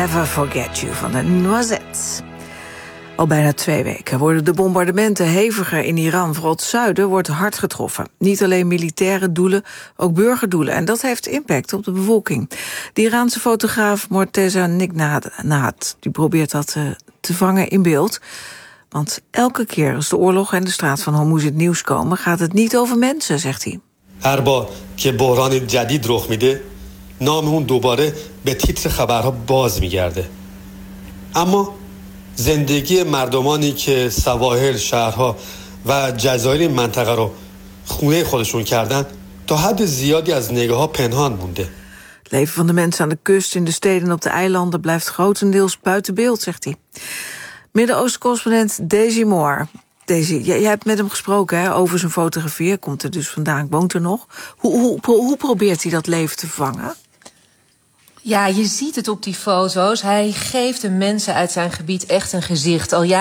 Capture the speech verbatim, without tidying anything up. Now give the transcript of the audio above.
Never Forget You van de Noisettes. Al bijna twee weken worden de bombardementen heviger in Iran. Vooral het zuiden wordt hard getroffen. Niet alleen militaire doelen, ook burgerdoelen. En dat heeft impact op de bevolking. De Iraanse fotograaf Morteza Nignat die probeert dat uh, te vangen in beeld. Want elke keer als de oorlog en de straat van Hormuz in het nieuws komen, gaat het niet over mensen, zegt hij. هر بار که بحران جدید رخ میده نام اون دوباره به تیتر خبرها باز میگرده اما زندگی مردمانی که سواحل شهرها و جزایر این منطقه رو خونه خودشون کردن تا حد زیادی از نگاه‌ها پنهان مونده. Het leven van de mensen aan de kust, in de steden en op de eilanden blijft grotendeels buiten beeld, zegt hij. Midden-Oosten-correspondent Daisy Moore. Daisy, jij, jij hebt met hem gesproken hè, over zijn fotografie. Hij komt er dus vandaan, woont er nog. Hoe, hoe, hoe probeert hij dat leven te vangen? Ja, je ziet het op die foto's. Hij geeft de mensen uit zijn gebied echt een gezicht. Al